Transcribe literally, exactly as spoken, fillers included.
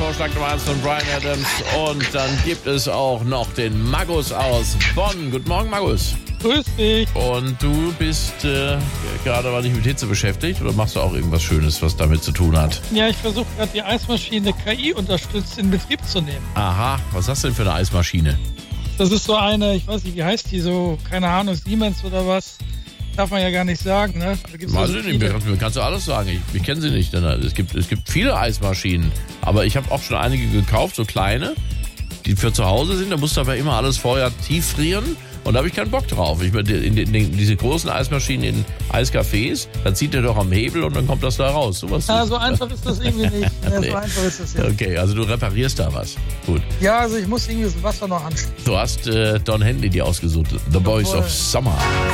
Vorschlag Nummer eins von Bryan Adams. Und dann gibt es auch noch den Magus aus Bonn. Guten Morgen, Magus. Grüß dich. Und du bist äh, gerade mal nicht mit Hitze beschäftigt oder machst du auch irgendwas Schönes, was damit zu tun hat? Ja, ich versuche gerade die Eismaschine K I unterstützt in Betrieb zu nehmen. Aha, was hast du denn für eine Eismaschine? Das ist so eine, ich weiß nicht, wie heißt die so, keine Ahnung, Siemens oder was. Darf man ja gar nicht sagen, ne? Da gibt's Weiß so ich nicht, mir, mir kannst du alles sagen. Ich, ich kenne sie nicht. Denn es gibt, es gibt viele Eismaschinen, aber ich habe auch schon einige gekauft, so kleine, die für zu Hause sind. Da musst du aber immer alles vorher tief frieren. Und da habe ich keinen Bock drauf. Ich meine, in, in, in diese großen Eismaschinen in Eiscafés, da zieht der doch am Hebel und dann kommt das da raus. So, was ja, so einfach ist das irgendwie nicht. Ja, nee. So einfach ist das ja. Okay, also du reparierst da was. Gut. Ja, also ich muss irgendwie das Wasser noch anschließen. Du hast äh, Don Henley dir ausgesucht. The Boys Jawohl. of Summer.